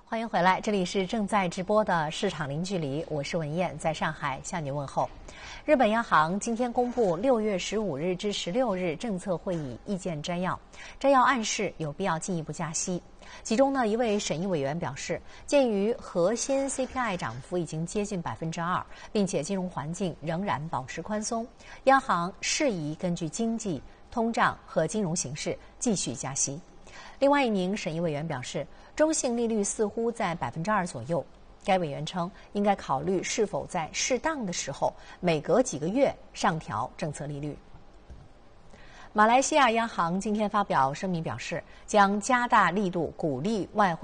欢迎回来，这里是正在直播的市场零距离，我是文燕，在上海向你问候。日本央行今天公布6月15日至16日政策会议意见摘要，摘要暗示有必要进一步加息。其中呢，一位审议委员表示，鉴于核心 CPI 涨幅已经接近2%，并且金融环境仍然保持宽松，央行适宜根据经济、通胀和金融形势继续加息。另外一名审议委员表示，中性利率似乎在2%左右。该委员称，应该考虑是否在适当的时候每隔几个月上调政策利率。马来西亚央行今天发表声明表示，将加大力度鼓励外汇